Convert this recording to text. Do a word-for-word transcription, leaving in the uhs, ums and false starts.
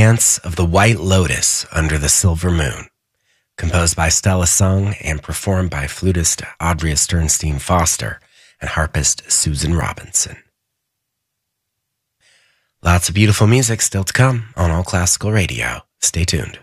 Dance of the White Lotus Under the Silver Moon, composed by Stella Sung and performed by flutist Audrey Sternstein Foster and harpist Susan Robinson. Lots of beautiful music still to come on All Classical Radio. Stay tuned.